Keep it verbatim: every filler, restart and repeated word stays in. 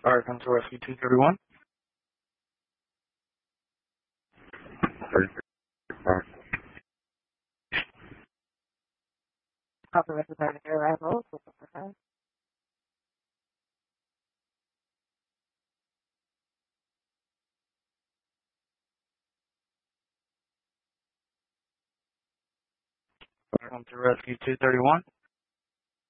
Alright, come to rescue two thirty-one. Copy representative arrival. Come to rescue two thirty-one.